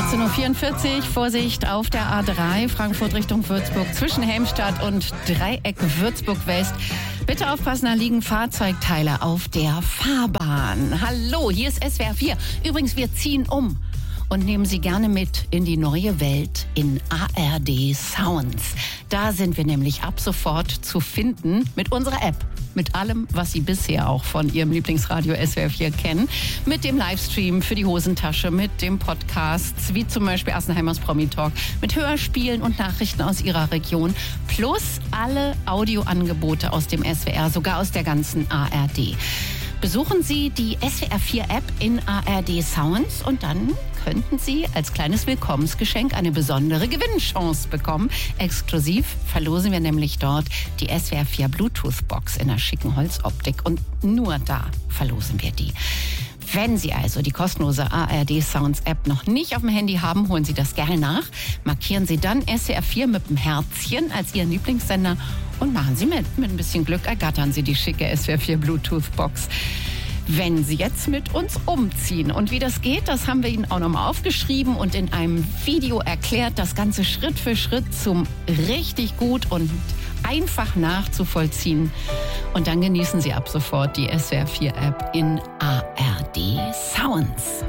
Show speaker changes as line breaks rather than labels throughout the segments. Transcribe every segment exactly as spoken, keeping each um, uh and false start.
achtzehn Uhr vierundvierzig, Vorsicht auf der A drei, Frankfurt Richtung Würzburg, zwischen Helmstadt und Dreieck Würzburg-West. Bitte aufpassen, da liegen Fahrzeugteile auf der Fahrbahn. Hallo, hier ist S W R vier. Übrigens, wir ziehen um und nehmen Sie gerne mit in die neue Welt in A R D Sounds. Da sind wir nämlich ab sofort zu finden mit unserer App. Mit allem, was Sie bisher auch von Ihrem Lieblingsradio S W R vier kennen. Mit dem Livestream für die Hosentasche, mit dem Podcasts, wie zum Beispiel Assenheimers Promi-Talk, mit Hörspielen und Nachrichten aus Ihrer Region, plus alle Audioangebote aus dem S W R, sogar aus der ganzen A R D. Besuchen Sie die S W R vier App in A R D Sounds und dann könnten Sie als kleines Willkommensgeschenk eine besondere Gewinnchance bekommen. Exklusiv verlosen wir nämlich dort die S W R vier Bluetooth-Box in einer schicken Holzoptik und nur da verlosen wir die. Wenn Sie also die kostenlose A R D Sounds App noch nicht auf dem Handy haben, holen Sie das gerne nach. Markieren Sie dann S W R vier mit dem Herzchen als Ihren Lieblingssender und machen Sie mit. Mit ein bisschen Glück ergattern Sie die schicke S W R vier Bluetooth-Box. Wenn Sie jetzt mit uns umziehen. Und wie das geht, das haben wir Ihnen auch nochmal aufgeschrieben und in einem Video erklärt. Das Ganze Schritt für Schritt zum richtig gut und einfach nachzuvollziehen. Und dann genießen Sie ab sofort die S W R vier App in A R D Sounds.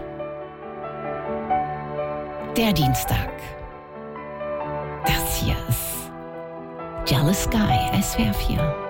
Der Dienstag. Das hier ist Jealous Guy, S W R vier.